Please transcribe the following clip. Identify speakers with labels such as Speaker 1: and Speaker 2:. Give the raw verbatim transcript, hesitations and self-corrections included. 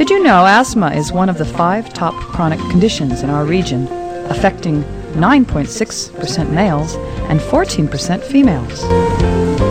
Speaker 1: Did you know asthma is one of the five top chronic conditions in our region, affecting nine point six percent males and fourteen percent females?